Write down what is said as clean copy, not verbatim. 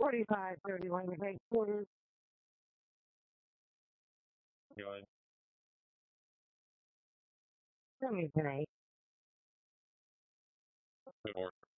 4531 headquarters. Good. Let me pay. Good order.